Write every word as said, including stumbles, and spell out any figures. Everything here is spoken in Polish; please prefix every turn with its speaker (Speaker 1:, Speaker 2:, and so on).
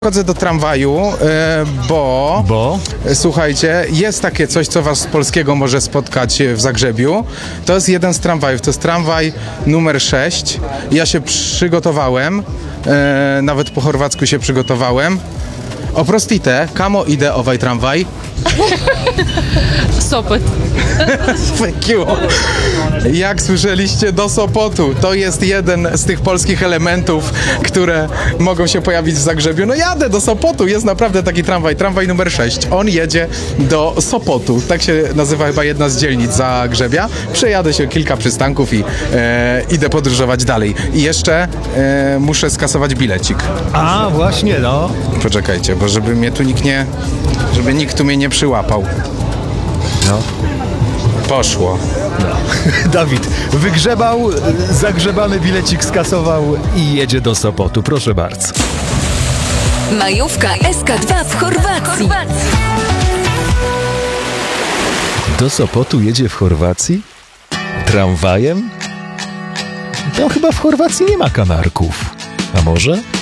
Speaker 1: Chodzę do tramwaju, e, bo,
Speaker 2: Bo?
Speaker 1: słuchajcie, jest takie coś, co was z polskiego może spotkać w Zagrzebiu. To jest jeden z tramwajów, to jest tramwaj numer sześć. Ja się przygotowałem, e, nawet po chorwacku się przygotowałem. Oprostite, kamo ide ovaj tramvaj?
Speaker 3: Sopot.
Speaker 1: Thank you. Jak słyszeliście, do Sopotu. To jest jeden z tych polskich elementów, które mogą się pojawić w Zagrzebiu. No jadę do Sopotu, jest naprawdę taki tramwaj, tramwaj numer sześć. On jedzie do Sopotu. Tak się nazywa chyba jedna z dzielnic Zagrzebia. Przejadę się kilka przystanków i e, idę podróżować dalej. I jeszcze e, muszę skasować bilecik.
Speaker 2: A, właśnie, no.
Speaker 1: Poczekajcie, bo żeby mnie tu nikt nie... żeby nikt tu mnie nie przyłapał.
Speaker 2: No.
Speaker 1: Poszło.
Speaker 2: Dawid wygrzebał, zagrzebany bilecik skasował i jedzie do Sopotu. Proszę bardzo.
Speaker 4: Majówka S K dwa w Chorwacji.
Speaker 2: Do Sopotu jedzie w Chorwacji? Tramwajem? Tam chyba w Chorwacji nie ma kanarków. A może?